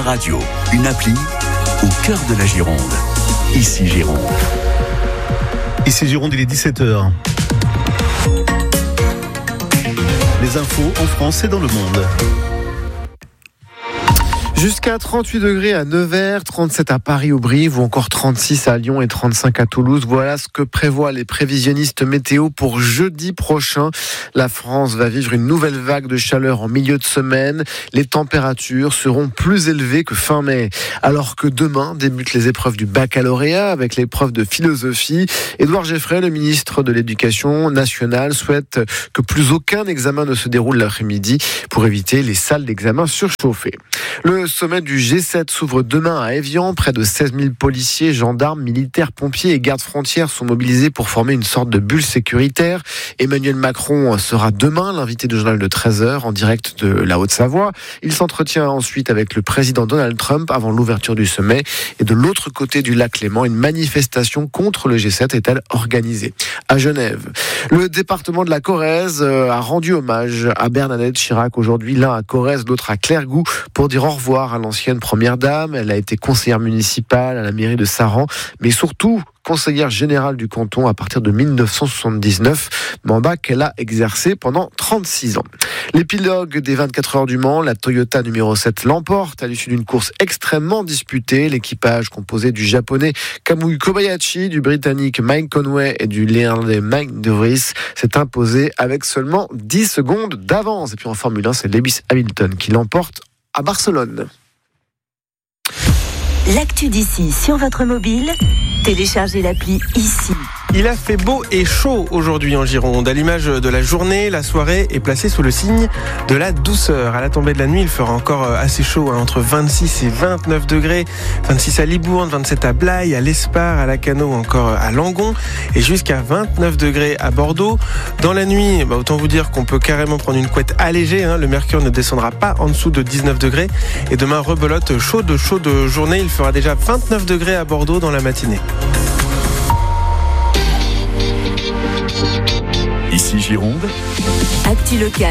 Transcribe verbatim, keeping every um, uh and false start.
radio, une appli au cœur de la Gironde. Ici Gironde. Ici Gironde, il est dix-sept heures. Les infos en France et dans le monde. Jusqu'à trente-huit degrés à Nevers, trente-sept à Paris-Aubry ou encore trente-six à Lyon et trente-cinq à Toulouse. Voilà ce que prévoient les prévisionnistes météo pour jeudi prochain. La France va vivre une nouvelle vague de chaleur en milieu de semaine. Les températures seront plus élevées que fin mai. Alors que demain débutent les épreuves du baccalauréat avec l'épreuve de philosophie. Édouard Geoffrey, le ministre de l'Éducation nationale, souhaite que plus aucun examen ne se déroule l'après-midi pour éviter les salles d'examen surchauffées. Le sommet du G sept s'ouvre demain à Évian. Près de seize mille policiers, gendarmes, militaires, pompiers et gardes-frontières sont mobilisés pour former une sorte de bulle sécuritaire. Emmanuel Macron sera demain l'invité du journal de treize heures en direct de la Haute-Savoie. Il s'entretient ensuite avec le président Donald Trump avant l'ouverture du sommet. Et de l'autre côté du lac Léman, une manifestation contre le G sept est-elle organisée à Genève. Le département de la Corrèze a rendu hommage à Bernadette Chirac aujourd'hui, l'un à Corrèze, l'autre à Clairgou, pour dire au revoir à l'ancienne première dame. Elle a été conseillère municipale à la mairie de Saran, mais surtout conseillère générale du canton à partir de dix-neuf cent soixante-dix-neuf, mandat qu'elle a exercé pendant trente-six ans. L'épilogue des vingt-quatre heures du Mans, la Toyota numéro sept l'emporte à l'issue d'une course extrêmement disputée. L'équipage composé du japonais Kamui Kobayashi, du britannique Mike Conway et du néerlandais Mike De Vries s'est imposé avec seulement dix secondes d'avance. Et puis en Formule un, c'est Lewis Hamilton qui l'emporte à Barcelone. L'actu d'ici sur votre mobile, téléchargez l'appli ici. Il a fait beau et chaud aujourd'hui en Gironde. À l'image de la journée, la soirée est placée sous le signe de la douceur. À la tombée de la nuit, il fera encore assez chaud, hein, entre vingt-six et vingt-neuf degrés. vingt-six à Libourne, vingt-sept à Blaye, à l'Espar, à Lacanau, encore à Langon, et jusqu'à vingt-neuf degrés à Bordeaux. Dans la nuit, bah, autant vous dire qu'on peut carrément prendre une couette allégée, hein. Le mercure ne descendra pas en dessous de dix-neuf degrés. Et demain, rebelote chaude, chaude journée. Il fera déjà vingt-neuf degrés à Bordeaux dans la matinée. Ici Gironde. Actu local.